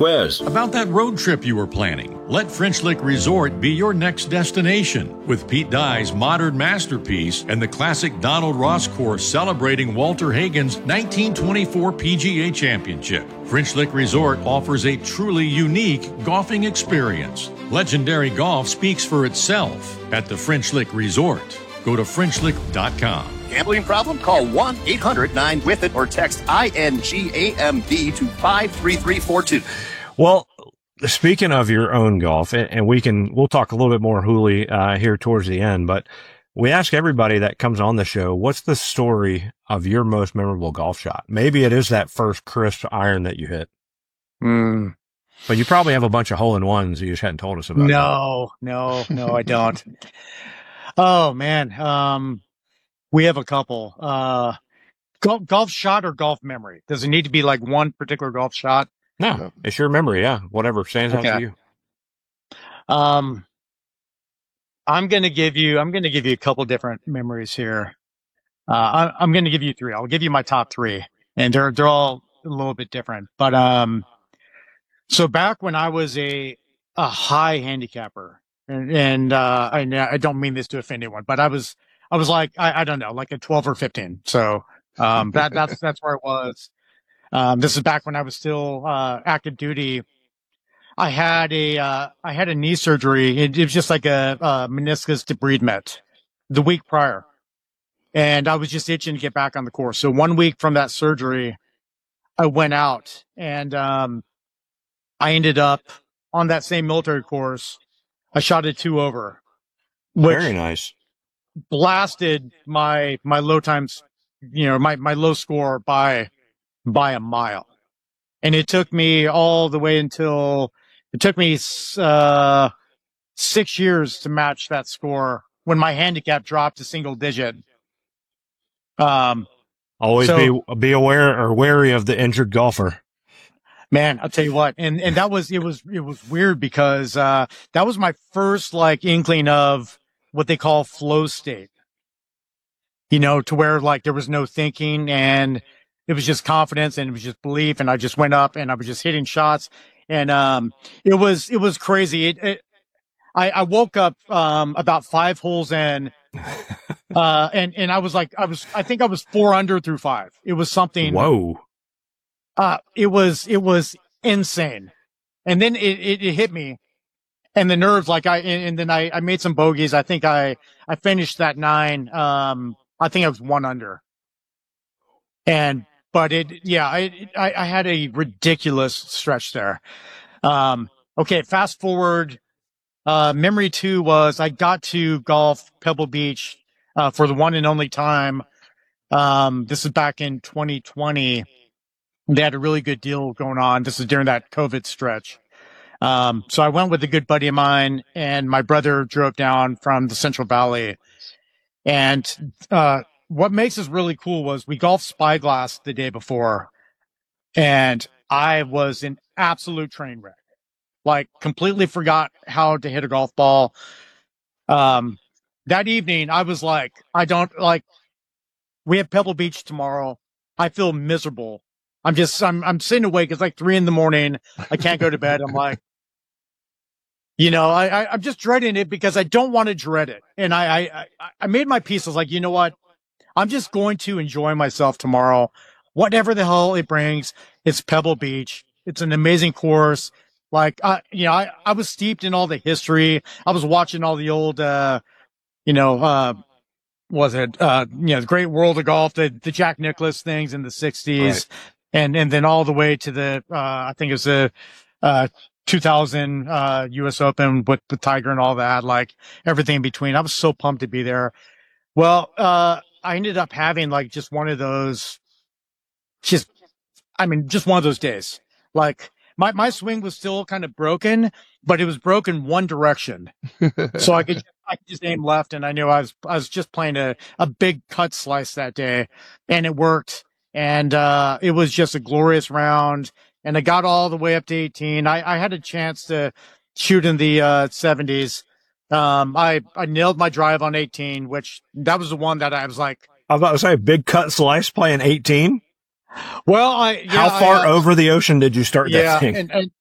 quiz. About that road trip you were planning, let French Lick Resort be your next destination. With Pete Dye's modern masterpiece and the classic Donald Ross course celebrating Walter Hagen's 1924 PGA Championship, French Lick Resort offers a truly unique golfing experience. Legendary golf speaks for itself at the French Lick Resort. Go to FrenchLick.com. Gambling problem? Call 1-800-9-WITH-IT or text INGAMB to 53342. Well, speaking of your own golf, and we'll talk a little bit more Hooley here towards the end, but we ask everybody that comes on the show, what's the story of your most memorable golf shot? Maybe it is that first crisp iron that you hit. But you probably have a bunch of hole-in-ones you just hadn't told us about. No, I don't. Oh, man. We have a couple. Golf shot or golf memory? Does it need to be like one particular golf shot? No, it's your memory. Yeah. Whatever stands out to you. I'm going to give you a couple different memories here. I'm going to give you three. I'll give you my top three, and they're all a little bit different. But, so back when I was a high handicapper, and I don't mean this to offend anyone, but I was like, I don't know, like a 12 or 15. So, that's where it was. This is back when I was still, active duty. I had a knee surgery. It was just like a meniscus debridement the week prior. And I was just itching to get back on the course. So 1 week from that surgery, I went out and, I ended up on that same military course. I shot a 2 over. Very nice. Blasted my low times, my low score by a mile. And it took me all the way until it took me 6 years to match that score when my handicap dropped to single digit. Always be aware or wary of the injured golfer. Man, I'll tell you what, and it was weird because that was my first like inkling of what they call flow state. To where like there was no thinking and it was just confidence and it was just belief, and I just went up and I was just hitting shots, and it was crazy. I woke up about 5 holes in, and I think I was 4 under through 5. It was something. Whoa. It was insane. And then it hit me, and the nerves, and then I made some bogeys. I think I finished that 9. I think I was 1 under. But I had a ridiculous stretch there. Okay. Fast forward. Memory 2 was I got to golf Pebble Beach, for the one and only time. This is back in 2020. They had a really good deal going on. This is during that COVID stretch. So I went with a good buddy of mine, and my brother drove down from the Central Valley. And, what makes this really cool was we golfed Spyglass the day before, and I was an absolute train wreck. Like, completely forgot how to hit a golf ball. That evening I was like, we have Pebble Beach tomorrow. I feel miserable. I'm sitting awake. It's like 3 a.m. I can't go to bed. I'm like, I'm just dreading it because I don't want to dread it. And I made my peace. I was like, you know what? I'm just going to enjoy myself tomorrow. Whatever the hell it brings. It's Pebble Beach. It's an amazing course. Like, I was steeped in all the history. I was watching all the old, the Great World of Golf, the Jack Nicklaus things in the 60s. Right. And then all the way to the, I think it was the, 2000, US Open with Tiger and all that, like everything in between. I was so pumped to be there. Well, I ended up having like just one of those, just one of those days. Like my swing was still kind of broken, but it was broken one direction. So I could just aim left, and I knew I was just playing a big cut slice that day, and it worked. And, it was just a glorious round, and I got all the way up to 18. I had a chance to shoot in the, 70s. I nailed my drive on 18, which that was the one that I was like, I was about to say big cut slice playing 18. Well, how far over the ocean did you start that thing?